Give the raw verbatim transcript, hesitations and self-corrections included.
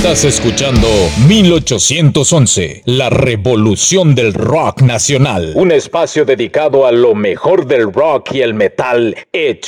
Estás escuchando mil ochocientos once, la revolución del rock nacional. Un espacio dedicado a lo mejor del rock y el metal hecho